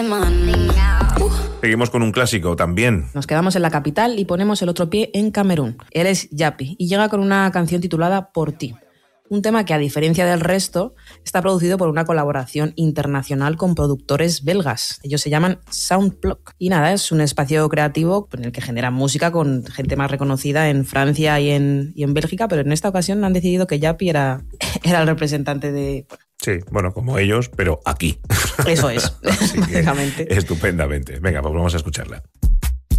Seguimos con un clásico también. Nos quedamos en la capital y ponemos el otro pie en Camerún. Él es Yapi y llega con una canción titulada Por ti. Un tema que, a diferencia del resto, está producido por una colaboración internacional con productores belgas. Ellos se llaman Soundblock. Y nada, es un espacio creativo en el que generan música con gente más reconocida en Francia y en Bélgica, pero en esta ocasión han decidido que Yapi era el representante de... Sí, bueno, como ellos, pero aquí. Eso es, básicamente. Estupendamente. Venga, pues vamos a escucharla.